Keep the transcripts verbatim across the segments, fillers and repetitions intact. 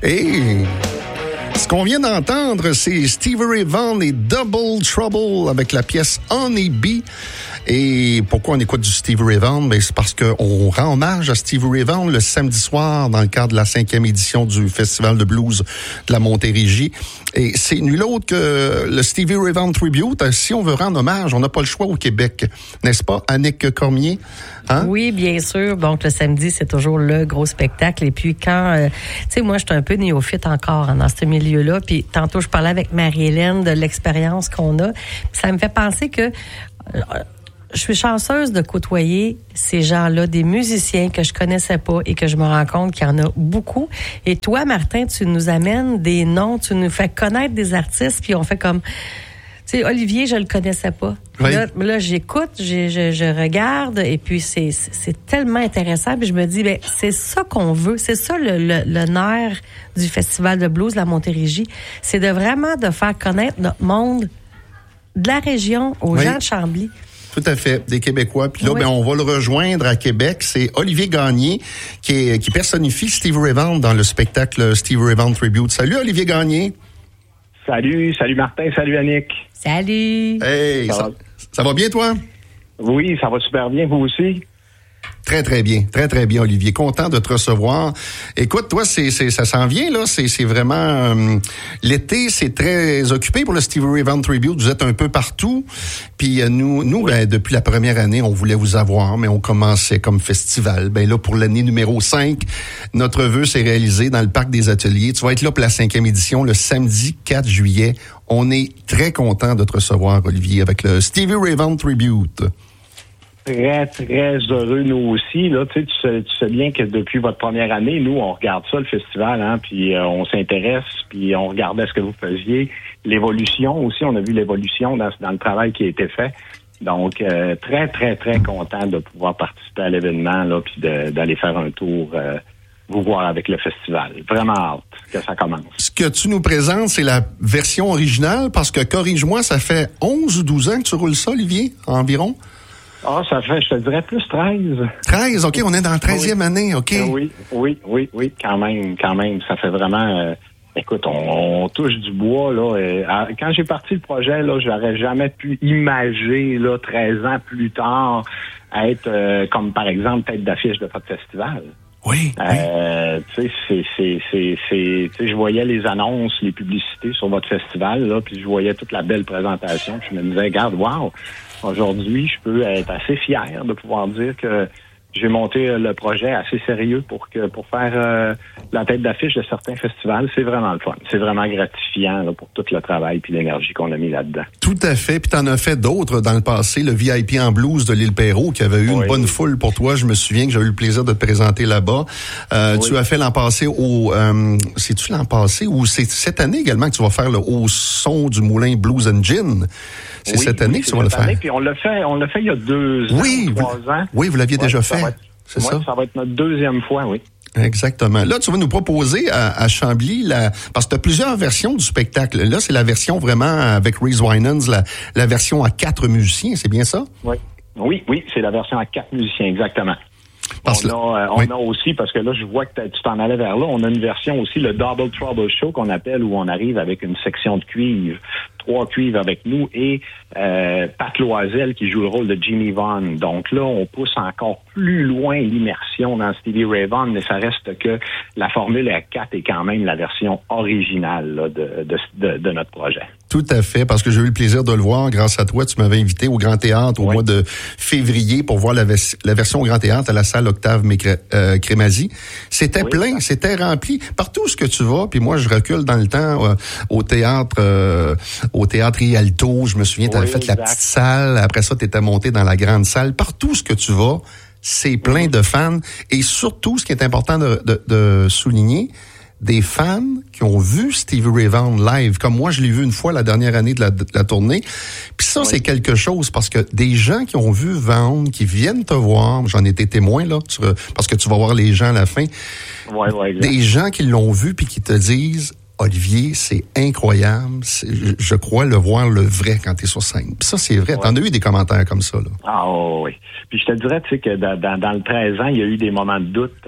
Hey! Ce qu'on vient d'entendre, c'est Stevie Ray Vaughan et Double Trouble avec la pièce Honey Bee. Et pourquoi on écoute du Stevie Ray Vaughan? Ben, c'est parce qu'on rend hommage à Stevie Ray Vaughan le samedi soir dans le cadre de la cinquième édition du Festival de blues de la Montérégie. Et c'est nul autre que le Stevie Ray Vaughan Tribute. Si on veut rendre hommage, on n'a pas le choix au Québec. N'est-ce pas, Annick Cormier? Hein? Oui, bien sûr. Donc, le samedi, c'est toujours le gros spectacle. Et puis, quand... Euh, tu sais, moi, je suis un peu néophyte encore hein, dans ce milieu-là. Puis, tantôt, je parlais avec Marie-Hélène de l'expérience qu'on a. Puis, ça me fait penser que... Euh, je suis chanceuse de côtoyer ces gens-là, des musiciens que je connaissais pas et que je me rends compte qu'il y en a beaucoup. Et toi, Martin, tu nous amènes des noms, tu nous fais connaître des artistes, puis on fait comme... Tu sais, Olivier, je le connaissais pas. Oui. Là, là, j'écoute, j'ai, je, je regarde, et puis c'est, c'est, c'est tellement intéressant. Puis je me dis, ben c'est ça qu'on veut, c'est ça le, le, le nerf du Festival de blues de la Montérégie, c'est de vraiment de faire connaître notre monde de la région aux oui. gens de Chambly. Tout à fait, des Québécois. Puis là, oui. ben, on va le rejoindre à Québec. C'est Olivier Gagné qui, est, qui personnifie Stevie Ray Vaughan dans le spectacle Stevie Ray Vaughan Tribute. Salut, Olivier Gagné. Salut, salut Martin, salut Annick. Salut. Hey, ça, ça, ça va bien, toi? Oui, ça va super bien, vous aussi? Très, très bien. Très, très bien, Olivier. Content de te recevoir. Écoute, toi, c'est, c'est, ça s'en vient, là. C'est, c'est vraiment... Euh, l'été, c'est très occupé pour le Stevie Ray Vaughan Tribute. Vous êtes un peu partout. Puis euh, nous, nous oui. ben, depuis la première année, on voulait vous avoir, mais on commençait comme festival. Ben là, pour l'année numéro cinq, notre vœu s'est réalisé dans le Parc des Ateliers. Tu vas être là pour la cinquième édition, le samedi quatre juillet. On est très content de te recevoir, Olivier, avec le Stevie Ray Vaughan Tribute. Très, très heureux, nous aussi. Là, tu sais, tu sais, tu sais bien que depuis votre première année, nous, on regarde ça, le festival, hein, puis euh, on s'intéresse, puis on regardait ce que vous faisiez. L'évolution aussi, on a vu l'évolution dans, dans le travail qui a été fait. Donc, euh, très, très, très content de pouvoir participer à l'événement, là, puis de, d'aller faire un tour, euh, vous voir avec le festival. Vraiment hâte que ça commence. Ce que tu nous présentes, c'est la version originale, parce que, corrige-moi, ça fait onze ou douze ans que tu roules ça, Olivier, environ? Ah, ça fait, je te dirais, plus treize. treize, OK, on est dans la treizième oui. année, OK. Euh, oui, oui, oui, oui, quand même, quand même. Ça fait vraiment... Euh, écoute, on, on touche du bois, là. Et, à, quand j'ai parti le projet, là, j'aurais jamais pu imaginer, là, treize ans plus tard, être euh, comme, par exemple, tête d'affiche de votre festival. Oui, euh, oui. Tu sais, c'est, c'est, c'est, c'est, tu sais, je voyais les annonces, les publicités sur votre festival, là, puis je voyais toute la belle présentation, puis je me disais, regarde, wow, aujourd'hui, je peux être assez fier de pouvoir dire que j'ai monté le projet assez sérieux pour que pour faire euh, la tête d'affiche de certains festivals. C'est vraiment le fun. C'est vraiment gratifiant là, pour tout le travail puis l'énergie qu'on a mis là-dedans. Tout à fait. Puis t'en as fait d'autres dans le passé. Le V I P en blues de l'île Perrot qui avait eu oui. une bonne foule pour toi. Je me souviens que j'ai eu le plaisir de te présenter là-bas. Euh, oui. Tu as fait l'an passé au... Euh, c'est-tu l'an passé ou c'est cette année également que tu vas faire le Au son du Moulin Blues and Gin? C'est oui, cette année oui, que tu vas le faire. Année, puis on l'a fait, on l'a fait il y a deux ans, oui, trois vous, ans. Oui, vous l'aviez ouais, déjà fait. Être, c'est ouais, ça? Ça va être notre deuxième fois, oui. Exactement. Là, tu vas nous proposer à, à Chambly, la, parce que tu as plusieurs versions du spectacle. Là, c'est la version vraiment avec Reese Winans, la, la version à quatre musiciens, c'est bien ça? Oui, oui, oui, c'est la version à quatre musiciens, exactement. Parce on a, euh, on oui. a aussi, parce que là, je vois que tu t'en allais vers là, on a une version aussi, le Double Trouble Show qu'on appelle, où on arrive avec une section de cuivre, trois cuivres avec nous, et euh, Pat Loisel qui joue le rôle de Jimmy Vaughan. Donc là, on pousse encore plus loin l'immersion dans Stevie Ray Vaughan, mais ça reste que la formule à quatre est quand même la version originale là, de, de, de, de notre projet. Tout à fait, parce que j'ai eu le plaisir de le voir grâce à toi. Tu m'avais invité au Grand Théâtre au oui. mois de février pour voir la, vers- la version au Grand Théâtre à la salle Octave Mécré- euh, Crémazie. C'était oui. plein, c'était rempli. Partout où ce que tu vas, puis moi je recule dans le temps euh, au théâtre euh, au théâtre Rialto, je me souviens, tu avais oui, fait exact. La petite salle, après ça tu étais monté dans la grande salle. Partout où ce que tu vas, c'est plein de fans. Et surtout, ce qui est important de, de, de souligner, des fans qui ont vu Stevie Ray Vaughan live, comme moi, je l'ai vu une fois la dernière année de la, de la tournée. Puis ça, oui. c'est quelque chose, parce que des gens qui ont vu Vaughan, qui viennent te voir, j'en ai été témoin, là, tu, parce que tu vas voir les gens à la fin, ouais, ouais, des gens qui l'ont vu puis qui te disent, Olivier, c'est incroyable, c'est, je, je crois le voir le vrai quand tu es sur scène. Puis ça, c'est vrai, ouais. T'en as eu des commentaires comme ça, là. Ah oh, oui, puis je te dirais, tu sais, que dans, dans, dans le treize ans, il y a eu des moments de doute, hein.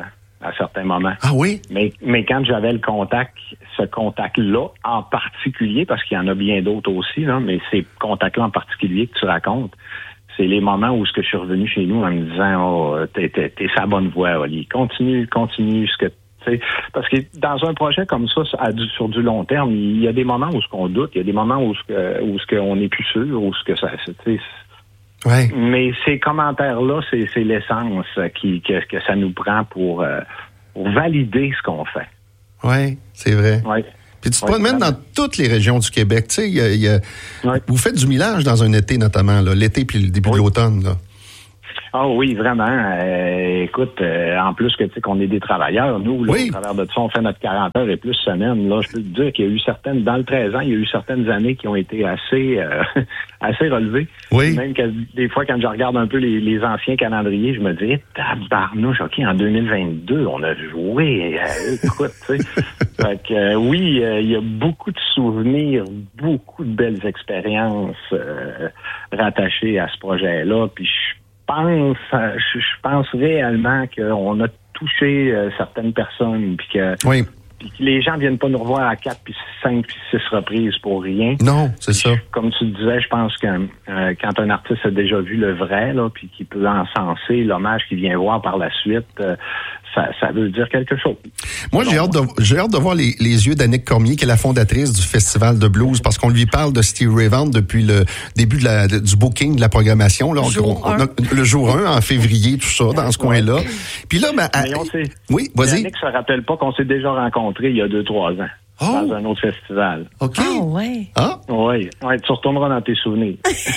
à certains moments. Ah oui? Mais, mais quand j'avais le contact, ce contact-là en particulier, parce qu'il y en a bien d'autres aussi, là, mais ces contacts-là en particulier que tu racontes, c'est les moments où ce que je suis revenu chez nous en me disant, oh, t'es, t'es, t'es sur la bonne voie, Oli. Continue, continue ce que tu sais. Parce que dans un projet comme ça, sur du long terme, il y a des moments où ce qu'on doute, il y a des moments où ce que, où ce qu'on n'est plus sûr, où ce que ça, tu sais. Ouais. Mais ces commentaires-là, c'est, c'est l'essence qui, que, que ça nous prend pour, euh, pour valider ce qu'on fait. Oui, c'est vrai. Ouais. Puis tu te ouais, promènes dans toutes les régions du Québec. Tu sais, y a, y a, ouais. Vous faites du millage dans un été notamment, là, l'été puis le début oui. de l'automne. Là. Ah oh oui, vraiment. Euh, écoute, euh, en plus que tu sais qu'on est des travailleurs, nous, là, oui. au travers de ça, on fait notre quarante heures et plus semaine. Là, je peux te dire qu'il y a eu certaines, dans le treize ans, il y a eu certaines années qui ont été assez euh, assez relevées. Oui. Même que des fois, quand je regarde un peu les, les anciens calendriers, je me dis, tabarnouche, OK, en deux mille vingt-deux, on a joué. Euh, écoute, tu sais. Fait que euh, oui, il euh, y a beaucoup de souvenirs, beaucoup de belles expériences euh, rattachées à ce projet-là. Puis je pense, je, je pense réellement qu'on a touché euh, certaines personnes, puis que, oui. puis que les gens viennent pas nous revoir à quatre, puis cinq, puis six reprises pour rien. Non, c'est puis, ça. Comme tu le disais, je pense que euh, quand un artiste a déjà vu le vrai, là, puis qu'il peut encenser l'hommage qu'il vient voir par la suite, euh, ça, ça veut dire quelque chose. Moi, j'ai hâte de, j'ai hâte de voir les, les yeux d'Annick Cormier, qui est la fondatrice du Festival de blues, parce qu'on lui parle de Steve Ray Vaughan depuis le début de la, de, du booking, de la programmation. Là, on, jour on, on a, le jour un, en février, tout ça, dans ce coin-là. Puis là, ben, à, sait, oui, vas-y. Annick se rappelle pas qu'on s'est déjà rencontrés il y a deux, trois ans. Oh. Dans un autre festival. OK. Ah, ouais. Ah? Oui. Ouais, tu retourneras dans tes souvenirs.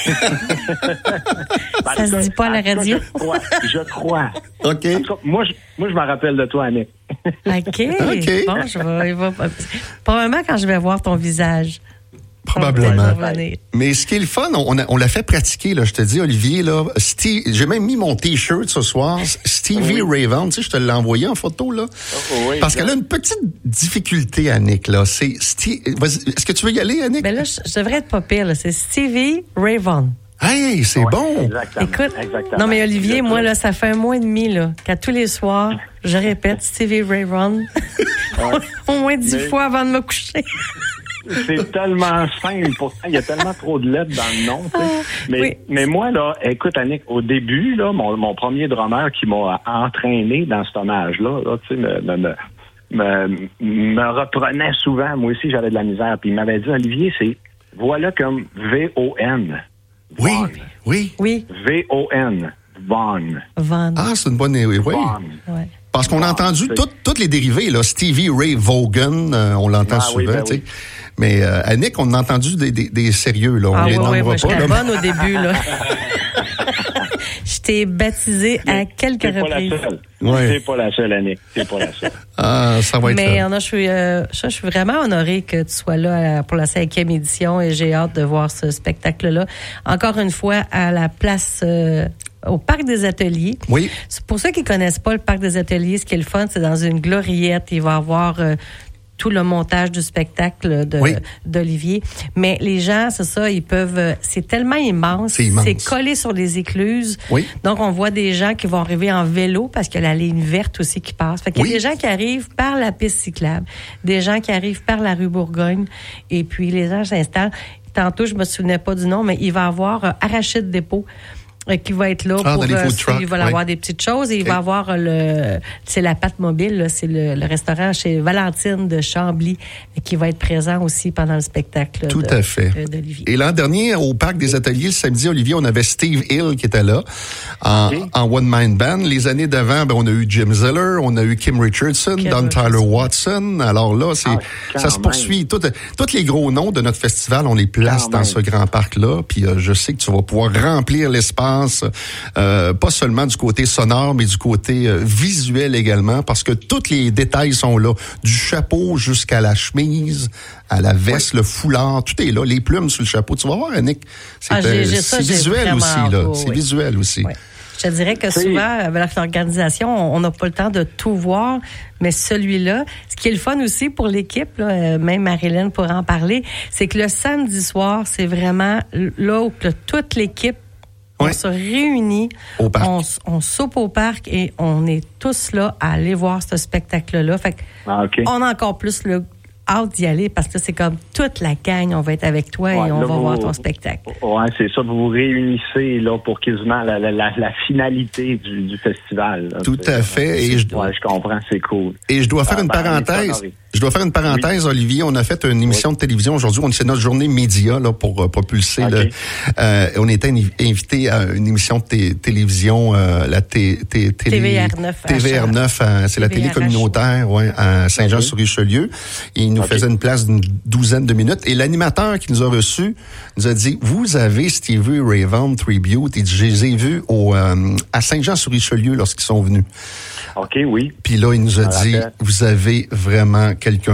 Ça se dit pas à la radio? Cas, je crois. Je crois. OK. Cas, moi, je, moi, je me rappelle de toi, Annick. OK. OK. Bon, je vais, va, probablement quand je vais voir ton visage. Probablement. Mais ce qui est le fun, on, a, on l'a fait pratiquer, là, je te dis, Olivier, là, Steve, j'ai même mis mon T-shirt ce soir, Stevie oui. Ray Vaughan, tu sais, je te l'ai envoyé en photo, là. Oh, oui, parce qu'elle a une petite difficulté, Annick, là. C'est Steve, est-ce que tu veux y aller, Annick? Ben là, je, je devrais être pas pire, là. C'est Stevie Ray Vaughan. Hey, c'est ouais, bon! Exactement, Écoute, exactement. non mais Olivier, exactement. Moi, là, ça fait un mois et demi, là, qu'à tous les soirs, je répète Stevie Ray Vaughan. Ouais. Au moins dix mais... fois avant de me coucher. C'est tellement simple, pourtant, il y a tellement trop de lettres dans le nom, tu sais. Mais, oui. mais moi, là, écoute, Annick, au début, là, mon, mon premier drummer qui m'a entraîné dans cet hommage-là, là, tu sais, me, me, me, me reprenait souvent. Moi aussi, j'avais de la misère. Puis il m'avait dit, Olivier, c'est, voilà comme V O N. Oui, oui. Oui. V O N. Vaughan. Vaughan. Ah, c'est une bonne... Oui. Vaughan. Ouais. Parce qu'on a entendu tout, toutes les dérivés, là. Stevie Ray Vaughan, euh, on l'entend ah, souvent, oui, ben tu sais. Oui. Mais euh, Annick, on a entendu des, des, des sérieux, là. On ah, les oui, nommera oui, moi, pas. J'étais bonne au début, là. Je t'ai baptisée à quelques c'est reprises. Pas la seule. Ouais. C'est pas la seule, Annick. C'est pas la seule. Ah, ça va être Mais on a, je suis, euh, je suis vraiment honorée que tu sois là pour la cinquième édition et j'ai hâte de voir ce spectacle-là. Encore une fois, à la place... Euh, au Parc des Ateliers. Oui. Pour ceux qui connaissent pas le Parc des Ateliers, ce qui est le fun, c'est dans une gloriette. Il va y avoir euh, tout le montage du spectacle de, oui. d'Olivier. Mais les gens, c'est ça, ils peuvent... C'est tellement immense. C'est immense. C'est collé sur les écluses. Oui. Donc, on voit des gens qui vont arriver en vélo parce qu'il y a la ligne verte aussi qui passe. Fait qu'il y a oui. des gens qui arrivent par la piste cyclable, des gens qui arrivent par la rue Bourgogne, et puis les gens s'installent. Tantôt, je me souvenais pas du nom, mais il va y avoir euh, Arachide Dépôt qui va être là ah, pour euh, trucks, il va oui. avoir des petites choses et okay. il va avoir le c'est la pâte mobile là, c'est le, le restaurant chez Valentine de Chambly qui va être présent aussi pendant le spectacle tout de, à fait euh, d'Olivier. Et l'an dernier au Parc des Ateliers le samedi, Olivier, on avait Steve Hill qui était là en, okay. en one man band. Les années d'avant, ben on a eu Jim Zeller, on a eu Kim Richardson, Kim Don Richardson. Tyler Watson. Alors là, c'est ah, ça se poursuit. Tout, tous les gros noms de notre festival, on les place quand dans même. Ce grand parc là. Puis euh, je sais que tu vas pouvoir remplir l'espace. Euh, pas seulement du côté sonore, mais du côté euh, visuel également, parce que tous les détails sont là, du chapeau jusqu'à la chemise, à la veste, oui. le foulard, tout est là, les plumes sur le chapeau. Tu vas voir, Annick, c'est, ah, j'ai, j'ai ça, c'est visuel aussi, là. Beau, c'est oui. visuel aussi. Oui. Je te dirais que souvent, avec l'organisation, on n'a pas le temps de tout voir, mais celui-là, ce qui est le fun aussi pour l'équipe, là, même Marie-Hélène pourra en parler, c'est que le samedi soir, c'est vraiment là où que toute l'équipe Oui. On se réunit, au parc. On, on soupe au parc et on est tous là à aller voir ce spectacle-là. Fait ah, okay. on a encore plus le hâte d'y aller parce que c'est comme toute la gang, on va être avec toi ouais, et on là, va vous, voir ton spectacle. Oui, c'est ça, vous vous réunissez là, pour quasiment la, la, la, la finalité du, du festival. Là, Tout à fait. Et je, ouais, je comprends, c'est cool. Et je dois faire ah, une ben, parenthèse. Je dois faire une parenthèse, oui. Olivier. On a fait une émission oui. de télévision aujourd'hui. On c'est notre journée média là pour uh, propulser. Okay. Le, euh, on était invité à une émission de t- télévision, euh, la t- t- télé, T V R neuf. T V R neuf, euh, c'est la télé communautaire, ouais, à Saint-Jean-sur-Richelieu. Et il nous okay. faisait une place d'une douzaine de minutes. Et l'animateur qui nous a reçus nous a dit, vous avez Stevie Ray Vaughan Tribute. Il dit, je les ai vus au, euh, à Saint-Jean-sur-Richelieu lorsqu'ils sont venus. OK, oui. Puis là, il nous a dit, vous avez vraiment quelqu'un